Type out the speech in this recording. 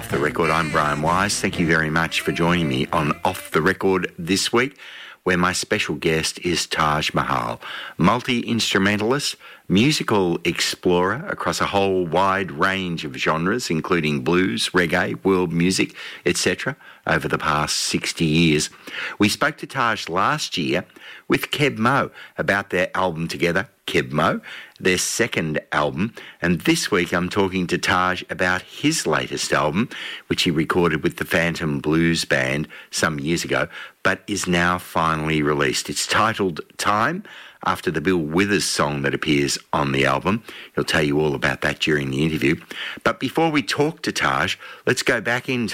Off the Record. I'm Brian Wise. Thank you very much for joining me on Off the Record this week, where my special guest is Taj Mahal, multi-instrumentalist, musical explorer across a whole wide range of genres, including blues, reggae, world music, etc., over the past 60 years. We spoke to Taj last year with Keb Mo about their album together, Keb Mo, their second album, and this week I'm talking to Taj about his latest album, which he recorded with the Phantom Blues Band some years ago, but is now finally released. It's titled Time, after the Bill Withers song that appears on the album. He'll tell you all about that during the interview. But before we talk to Taj, let's go back in